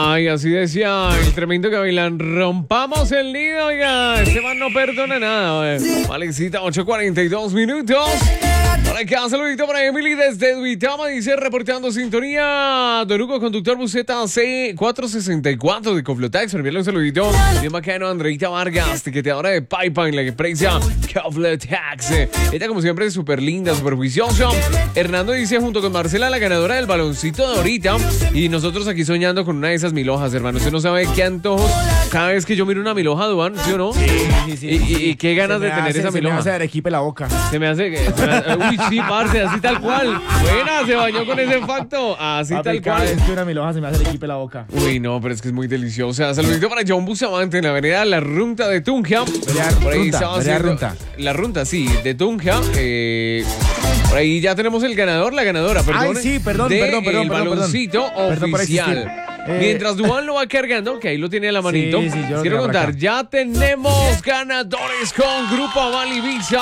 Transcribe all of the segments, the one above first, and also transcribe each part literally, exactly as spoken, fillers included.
Ay, así decía el tremendo Gavilán. Rompamos el nido, oiga. Ese man no perdona nada. Valecita, ocho cuarenta y dos minutos. Por acá, saludito para Emily desde Duitama. Dice, reportando sintonía. Don Hugo, conductor buseta C cuatrocientos sesenta y cuatro de Coflotax. Enviarle un saludito. Bien bacano, Andreita Vargas, tiqueteadora de Pipeline, la que precia Coflotax. Ella, como siempre, es súper linda, súper juiciosa. Hernando dice, junto con Marcela, la ganadora del baloncito de ahorita. Y nosotros aquí soñando con una de esas milhojas, hermano. Usted no sabe qué antojos cada vez que yo miro una milhoja, Duan, ¿sí o no? Sí, sí, sí. Y, y, y qué ganas de hace, tener esa se milhoja. Se me hace arequipe la boca. Se me hace que... Se me hace, uy, sí, parce, así tal cual. Buena, se bañó con ese facto. Así Papi, tal cada cual. vez que una milhoja se me hace arequipe la boca. Uy, no, pero es que es muy deliciosa. Saludito para John Bustamante en la avenida La Runta de Tunja. Por ahí Runta, estaba haciendo... Runta. La Runta, sí, de Tunja. Eh, por ahí ya tenemos el ganador, la ganadora, perdón. Ay, sí, perdón, de perdón, perdón, el perdón, baloncito perdón por oficial. existir. Eh, Mientras Duan lo va cargando, que ahí lo tiene a la manito. Sí, sí, yo lo quiero tengo por contar, acá. ya tenemos ganadores con Grupo Aval Ibiza.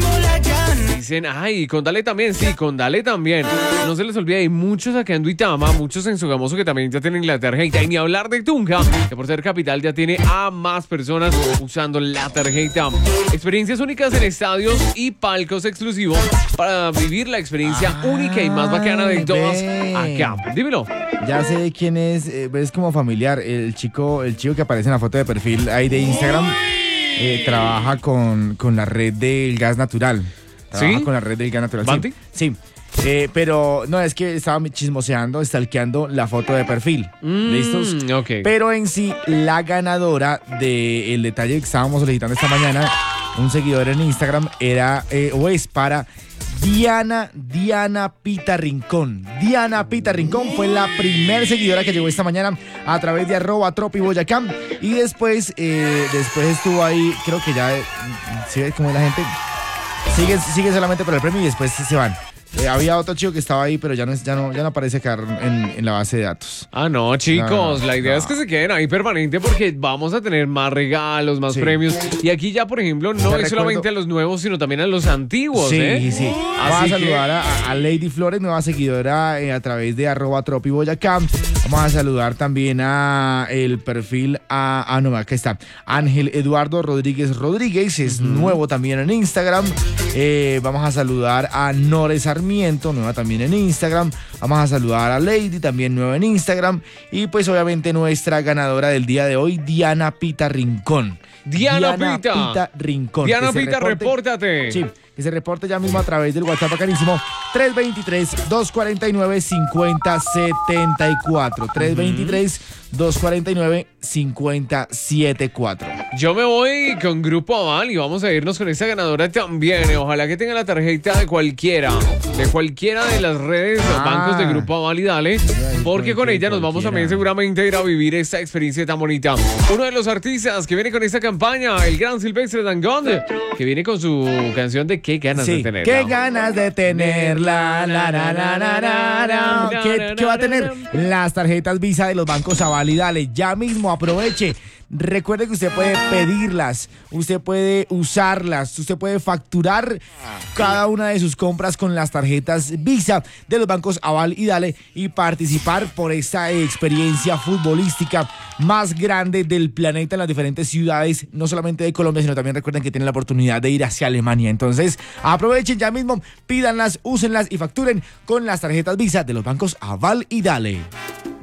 Dicen, ay, con Dale también, sí, con Dale también. No se les olvide, hay muchos acá en Duitama, muchos en Sogamoso que también ya tienen la tarjeta. Y ni hablar de Tunja, que por ser capital ya tiene a más personas usando la tarjeta. Experiencias únicas en estadios y palcos exclusivos para vivir la experiencia Ah, única y más bacana de todas ve. acá. Dímelo. Ya sé quién es, eh, es como familiar, el chico, el chico que aparece en la foto de perfil ahí de Instagram, eh, trabaja con, con la red del gas natural. Trabaja ¿Sí? con la red del gas natural. ¿Banti? Sí. sí. Eh, pero no, es que estaba chismoseando, stalkeando la foto de perfil. Mm, ¿Listos? ok. Pero en sí, la ganadora del detalle que estábamos solicitando esta mañana, un seguidor en Instagram, era eh, o es para Diana, Diana Pita Rincón. Diana Pita Rincón fue la primer seguidora que llegó esta mañana a través de arroba Tropi Boyacá. Y después, eh, después estuvo ahí, creo que ya, ¿sí ves cómo es la gente? Sigue, sigue solamente por el premio y después se van. Eh, había otro chico que estaba ahí, pero ya no, es, ya no, ya no aparece acá en, en la base de datos. Ah, no, chicos, No, no, la idea no. es que se queden ahí permanente porque vamos a tener más regalos, más Sí. premios. Y aquí ya, por ejemplo, no Te es solamente recuerdo- a los nuevos, sino también a los antiguos, Sí, ¿eh? sí. Vamos Así a saludar que- a, a Lady Flores, nueva seguidora eh, a través de arroba Tropi Boyacá. Vamos a saludar también a el perfil, a, ah, no, acá está, Ángel Eduardo Rodríguez Rodríguez, es uh-huh. nuevo también en Instagram. Eh, vamos a saludar a Nore Sarmiento, nueva también en Instagram. Vamos a saludar a Lady, también nueva en Instagram. Y pues obviamente nuestra ganadora del día de hoy, Diana Pita Rincón. Diana, Diana Pita. Pita Rincón. Diana Pita, reporte, repórtate. Sí, que se reporte ya mismo a través del WhatsApp bacanísimo tres dos tres, dos cuatro nueve, cinco cero siete cuatro. tres dos tres, dos cuatro nueve, cinco cero siete cuatro. Yo me voy con Grupo Aval y vamos a irnos con esta ganadora también. Ojalá que tenga la tarjeta de cualquiera, de cualquiera de las redes, los Ah. bancos de Grupo Aval y dale, porque con ella nos vamos también seguramente a ir a vivir esta experiencia tan bonita. Uno de los artistas que viene con esta campaña, el gran Silvestre Dangond, que viene con su canción de Qué ganas Sí, de tenerla. qué ganas de tenerla. La, la, la, la, la, la. ¿Qué, ¿Qué va a tener? Las tarjetas Visa de los bancos Aval y dale. Ya mismo aproveche. Recuerde que usted puede pedirlas, usted puede usarlas, usted puede facturar cada una de sus compras con las tarjetas Visa de los bancos Aval y Dale y participar por esta experiencia futbolística más grande del planeta en las diferentes ciudades, no solamente de Colombia, sino también recuerden que tienen la oportunidad de ir hacia Alemania. Entonces, aprovechen ya mismo, pídanlas, úsenlas y facturen con las tarjetas Visa de los bancos Aval y Dale.